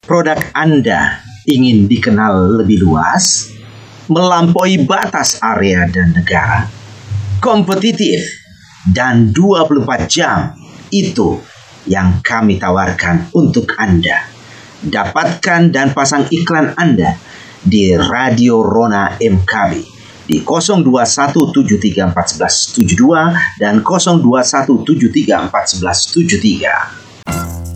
Produk Anda ingin dikenal lebih luas, melampaui batas area dan negara, kompetitif, dan 24 jam. Itu yang kami tawarkan untuk Anda. Dapatkan dan pasang iklan Anda di Radio Rona MKB di 0217341172 dan 0217341173.